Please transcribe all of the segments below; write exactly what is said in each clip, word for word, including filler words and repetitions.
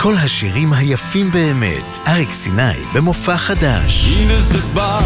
כל השירים היפים באמת. אריק סיני במופע חדש. הנה זה בא,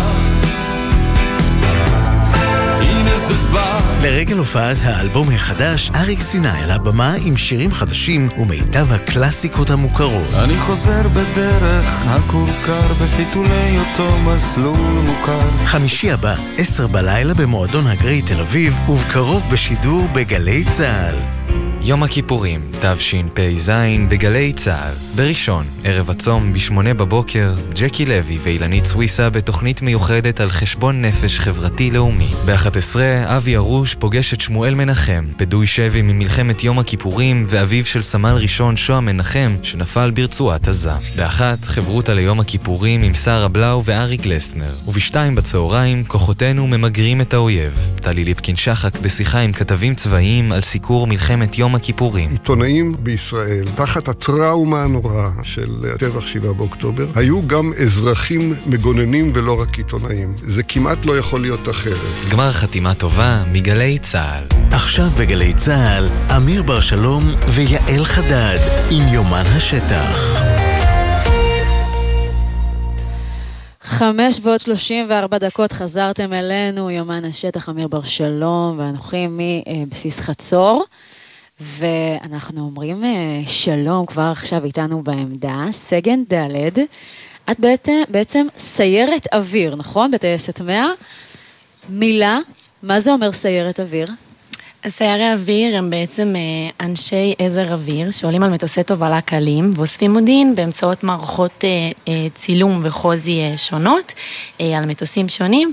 הנה זה בא. לרגל הופעת האלבום החדש, אריק סיני על הבמה עם שירים חדשים ומיטב הקלאסיקות המוכרות. אני חוזר בדרך הכורכר בפיתולי אותו מסלול מוכר. חמישי הבא, עשר בלילה במועדון הגרי תל אביב, ובקרוב בשידור בגלי צהל. יום הכיפורים, תשפ"ז בגלי צהל. בראשון, ערב הצום בשמונה בבוקר, ג'קי לוי ואילנית סוויסה בתוכנית מיוחדת על חשבון נפש חברתי לאומי. ב-אחת עשרה, אבי ארוש פוגש את שמואל מנחם, פדוי שבי ממלחמת יום הכיפורים ואביו של סמל ראשון שוהם מנחם שנפל ברצועת עזה. באחת, חברותה ליום הכיפורים עם שרה בלאו וארי גלסטנר. ובשתיים בצהריים, כוחותינו ממגרים את האויב. טלי ליפקין שחק בשיחה עם כתבים צבאיים על סיקור מלחמת יום הכיפורים. עיתונאים בישראל, תחת הטראומה הנוראה של הטבח שבעה באוקטובר, היו גם אזרחים מגוננים ולא רק עיתונאים. זה כמעט לא יכול להיות אחרת. גמר חתימה טובה מגלי צהל. עכשיו בגלי צהל, אמיר בר שלום ויעל חדד עם יומן השטח. חמש ועוד שלושים וארבע דקות חזרתם אלינו, יומן השטח, אמיר בר שלום ואנוכי מבסיס חצור. ואנחנו אומרים שלום כבר עכשיו איתנו בעמדה, סגן ד', את בעצם, בעצם סיירת אוויר, נכון? בטייסת מאה. מילה, מה זה אומר סיירת אוויר? סיירי אוויר הם בעצם אנשי עזר אוויר שעולים על מטוסי תובלה קלים ואוספים מודיעין באמצעות מערכות צילום וחוזי שונות על מטוסים שונים.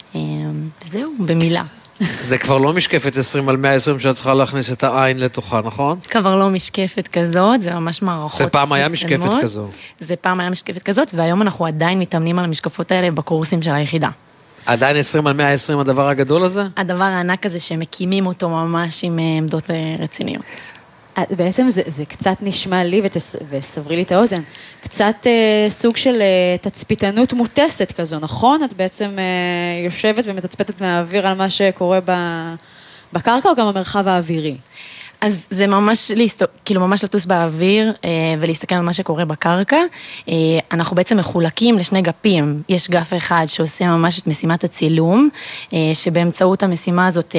זהו, במילה. זה כבר לא משקפת עשרים על מאה ועשרים שאת צריכה להכניס את העין לתוכה, נכון? כבר לא משקפת כזאת, זה ממש מערכות. זה פעם היה משקפת כזאת. זה פעם היה משקפת כזאת, והיום אנחנו עדיין מתאמנים על המשקפות האלה בקורסים של היחידה. עדיין עשרים על מאה ועשרים הדבר הגדול הזה? הדבר הענק הזה שמקימים אותו ממש עם עמדות רציניות. בעצם זה, זה קצת נשמע לי ותס, וסברי לי את האוזן, קצת אה, סוג של אה, תצפיתנות מוטסת כזו, נכון? את בעצם אה, יושבת ומתצפתת מהאוויר על מה שקורה ב, בקרקע או גם במרחב האווירי? אז זה ממש, כאילו ממש לטוס באוויר ולהסתכל על מה שקורה בקרקע. אנחנו בעצם מחולקים לשני גפים. יש גף אחד שעושה ממש את משימת הצילום, שבאמצעות המשימה הזאת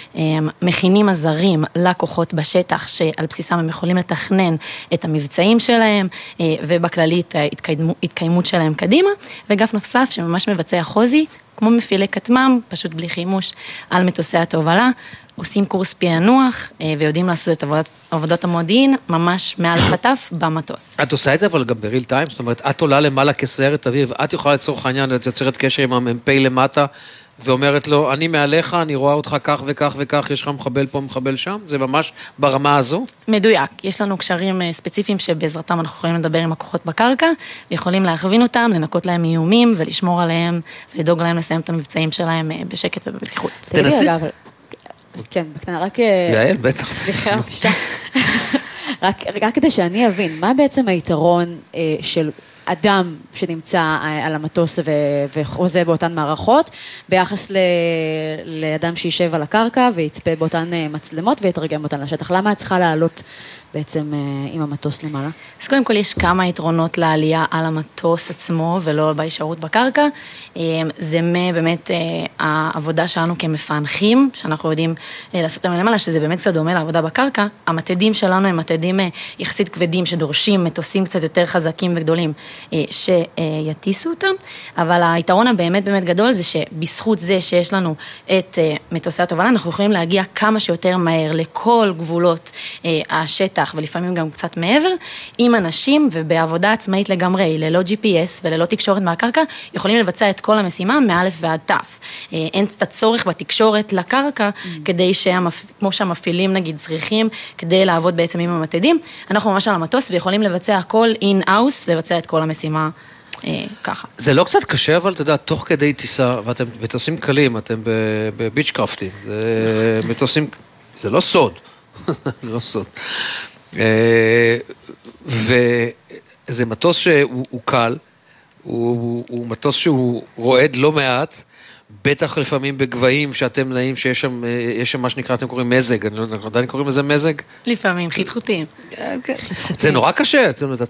מכינים עזרים לכוחות בשטח, שעל בסיסם הם יכולים לתכנן את המבצעים שלהם, ובכללית התקיימות שלהם קדימה, וגף נוסף שממש מבצע חוזי, כמו מפעילי כתמם, פשוט בלי חימוש, על מטוסי התובלה, עושים קורס פענוח, ויודעים לעשות את עבודת, עבודות המודיעין, ממש מעל חטף במטוס. את עושה את זה אבל גם בריל טיים, זאת אומרת, את עולה למעלה כסיירת אוויר, ואת יכולה לצורך העניין, את יוצרת קשר עם המ"פ למטה, ואומרת לו, אני מעליך, אני רואה אותך כך וכך וכך, יש לך מחבל פה, מחבל שם, זה ממש ברמה הזו? מדויק, יש לנו קשרים ספציפיים שבעזרתם אנחנו יכולים לדבר עם הכוחות בקרקע, ויכולים להכווין אותם, לנקות להם איומים, ולשמור עליהם, ולדאוג להם לסיים את המבצעים שלהם בשקט ובבטיחות. תנסי. כן, בקטנה, רק... יעל, בטח. סליחה, בבקשה. רק כדי שאני אבין, מה בעצם היתרון של אדם שנמצא על המטוס וחוזה באותן מערכות, ביחס לאדם שישב על הקרקע ויצפה באותן מצלמות ויתרגם אותן לשטח? למה את צריכה לעלות בעצם עם המטוס למעלה? אז קודם כל יש כמה יתרונות לעלייה על המטוס עצמו ולא בהישארות בקרקע. זה באמת העבודה שלנו כמפענחים, שאנחנו יודעים לעשות אותם למעלה, שזה באמת קצת דומה לעבודה בקרקע. המתדים שלנו הם מתדים יחסית כבדים שדורשים מטוסים קצת יותר חזקים וגדולים שיטיסו אותם, אבל היתרון הבאמת באמת גדול זה שבזכות זה שיש לנו את מטוסי התובלה, אנחנו יכולים להגיע כמה שיותר מהר לכל גבולות השטח, ולפעמים גם קצת מעבר, עם אנשים ובעבודה עצמאית לגמרי, ללא ג'י פי אס וללא תקשורת מהקרקע, יכולים לבצע את כל המשימה מאלף ועד תף. אין את הצורך בתקשורת לקרקע, כדי כמו שהמפעילים נגיד צריכים, כדי לעבוד בעצם עם המתדים, אנחנו ממש על המטוס ויכולים לבצע הכל in-house, לבצע את כל המשימה ככה. זה לא קצת קשה, אבל אתה יודע, תוך כדי טיסה, ואתם מטוסים קלים, אתם בביץ' קרפטים, זה מטוסים, זה לא סוד. לא סוד. וזה מטוס שהוא קל, הוא מטוס שהוא רועד לא מעט, בטח לפעמים בגבהים שאתם נעים שיש שם, יש שם מה שנקרא, אתם קוראים מזג, אני לא יודע, עדיין קוראים לזה מזג? לפעמים, חיתכותים. זה נורא קשה, אתם